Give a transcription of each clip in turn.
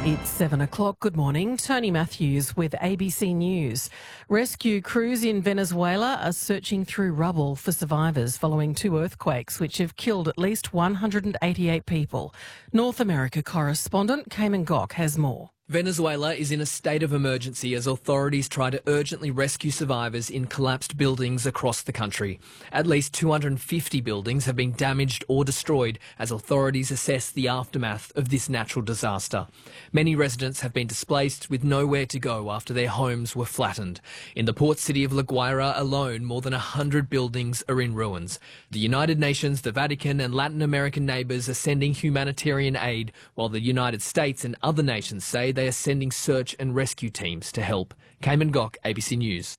It's 7 o'clock. Good morning. Tony Matthews with ABC News. Rescue crews in Venezuela are searching through rubble for survivors following two earthquakes which have killed at least 188 people. North America correspondent Cayman Gok has more. Venezuela is in a state of emergency as authorities try to urgently rescue survivors in collapsed buildings across the country. At least 250 buildings have been damaged or destroyed as authorities assess the aftermath of this natural disaster. Many residents have been displaced with nowhere to go after their homes were flattened. In the port city of La Guaira alone, more than 100 buildings are in ruins. The United Nations, the Vatican and Latin American neighbours are sending humanitarian aid, while the United States and other nations say they are sending search and rescue teams to help. Cayman Gok, ABC News.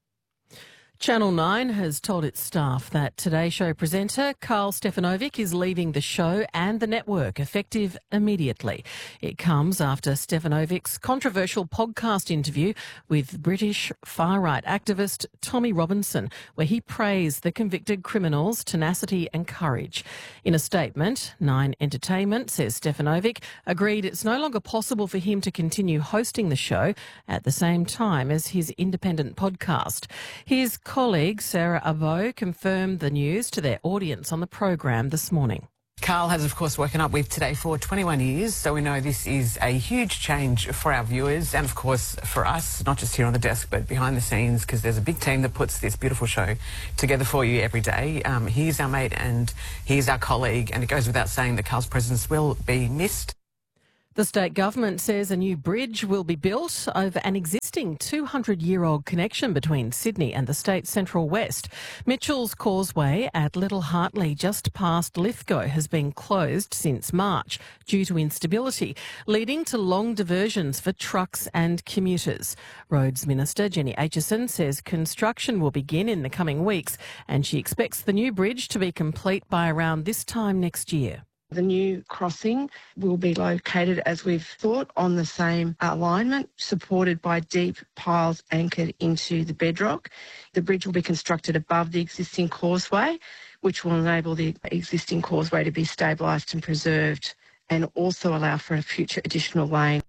Channel 9 has told its staff that Today Show presenter Karl Stefanovic is leaving the show and the network effective immediately. It comes after Stefanovic's controversial podcast interview with British far-right activist Tommy Robinson, where he praised the convicted criminals' tenacity and courage. In a statement, Nine Entertainment says Stefanovic agreed it's no longer possible for him to continue hosting the show at the same time as his independent podcast. His colleague Sarah Abo confirmed the news to their audience on the program this morning. Karl has, of course, woken up with Today for 21 years, so we know this is a huge change for our viewers and, of course, for us, not just here on the desk but behind the scenes, because there's a big team that puts this beautiful show together for you every day. He's our mate and he's our colleague, and it goes without saying that Karl's presence will be missed. The state government says a new bridge will be built over an existing 200-year-old connection between Sydney and the state's Central West. Mitchell's Causeway at Little Hartley, just past Lithgow, has been closed since March due to instability, leading to long diversions for trucks and commuters. Roads Minister Jenny Aitchison says construction will begin in the coming weeks, and she expects the new bridge to be complete by around this time next year. The new crossing will be located, as we've thought, on the same alignment, supported by deep piles anchored into the bedrock. The bridge will be constructed above the existing causeway, which will enable the existing causeway to be stabilised and preserved, and also allow for a future additional lane.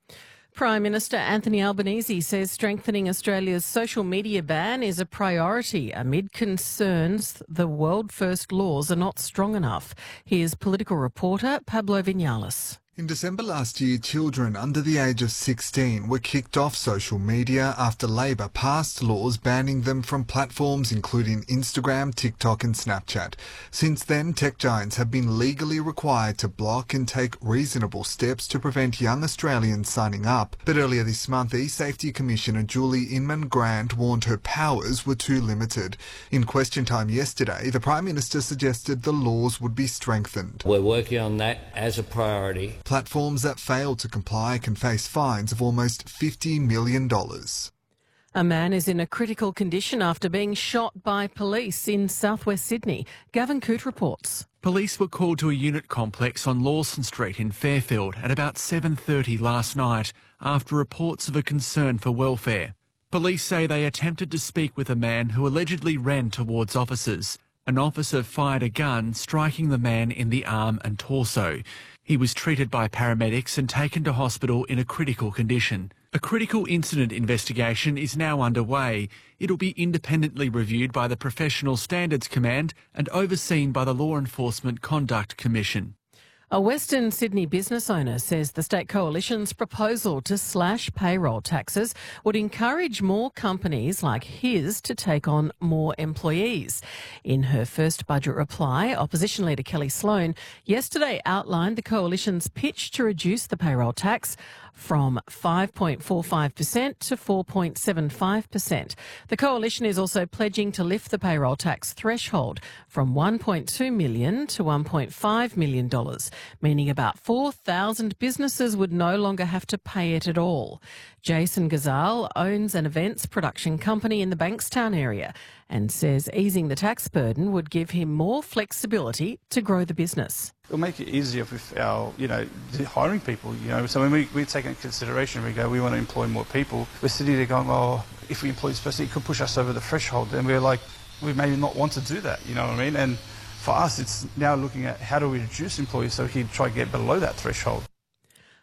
Prime Minister Anthony Albanese says strengthening Australia's social media ban is a priority amid concerns the world-first laws are not strong enough. Here's political reporter Pablo Vinales. In December last year, children under the age of 16 were kicked off social media after Labor passed laws banning them from platforms including Instagram, TikTok and Snapchat. Since then, tech giants have been legally required to block and take reasonable steps to prevent young Australians signing up. But earlier this month, e-Safety Commissioner Julie Inman-Grant warned her powers were too limited. In question time yesterday, the Prime Minister suggested the laws would be strengthened. We're working on that as a priority. Platforms that fail to comply can face fines of almost $50 million. A man is in a critical condition after being shot by police in southwest Sydney. Gavin Coote reports. Police were called to a unit complex on Lawson Street in Fairfield at about 7:30 last night after reports of a concern for welfare. Police say they attempted to speak with a man who allegedly ran towards officers. An officer fired a gun, striking the man in the arm and torso. He was treated by paramedics and taken to hospital in a critical condition. A critical incident investigation is now underway. It'll be independently reviewed by the Professional Standards Command and overseen by the Law Enforcement Conduct Commission. A Western Sydney business owner says the state coalition's proposal to slash payroll taxes would encourage more companies like his to take on more employees. In her first budget reply, opposition leader Kelly Sloan yesterday outlined the coalition's pitch to reduce the payroll tax from 5.45% to 4.75%. The coalition is also pledging to lift the payroll tax threshold from $1.2 million to $1.5 million, meaning about 4,000 businesses would no longer have to pay it at all. Jason Gazal owns an events production company in the Bankstown area and says easing the tax burden would give him more flexibility to grow the business. It'll make it easier with our, hiring people, So when we take into consideration, we want to employ more people. We're sitting there going, oh, if we employ this person, it could push us over the threshold. And we're like, we may not want to do that, you know what I mean? And for us, it's now looking at how do we reduce employees so we can try to get below that threshold.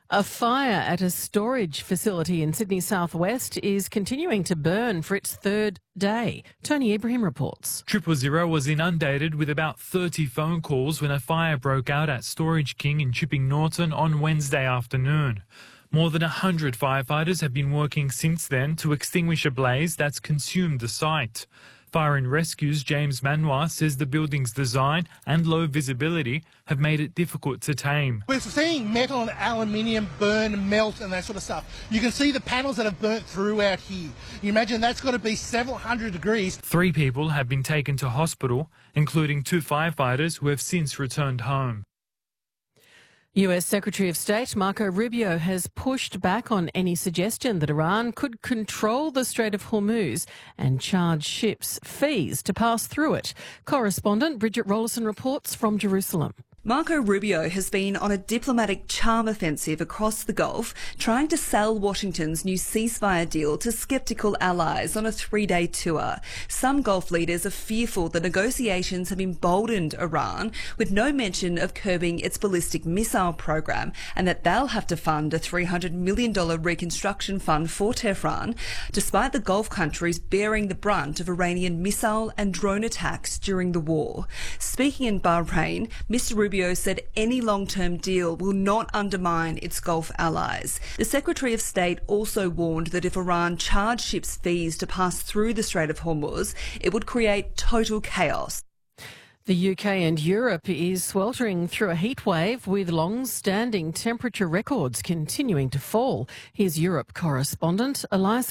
A fire at a storage facility in Sydney southwest is continuing to burn for its third day. Tony Ibrahim reports. 000 was inundated with about 30 phone calls when a fire broke out at Storage King in Chipping Norton on Wednesday afternoon. More than 100 firefighters have been working since then to extinguish a blaze that's consumed the site. Fire and Rescue's James Manoir says the building's design and low visibility have made it difficult to tame. We're seeing metal and aluminium burn, melt and that sort of stuff. You can see the panels that have burnt through out here. You imagine that's got to be several hundred degrees. 3 people have been taken to hospital, including 2 firefighters who have since returned home. US Secretary of State Marco Rubio has pushed back on any suggestion that Iran could control the Strait of Hormuz and charge ships fees to pass through it. Correspondent Bridget Rollison reports from Jerusalem. Marco Rubio has been on a diplomatic charm offensive across the Gulf, trying to sell Washington's new ceasefire deal to sceptical allies on a 3-day tour. Some Gulf leaders are fearful the negotiations have emboldened Iran, with no mention of curbing its ballistic missile program, and that they'll have to fund a $300 million reconstruction fund for Tehran, despite the Gulf countries bearing the brunt of Iranian missile and drone attacks during the war. Speaking in Bahrain, Mr. Rubio said any long-term deal will not undermine its Gulf allies. The Secretary of State also warned that if Iran charged ships fees to pass through the Strait of Hormuz, it would create total chaos. The UK and Europe is sweltering through a heat wave with long-standing temperature records continuing to fall. Here's Europe correspondent Elias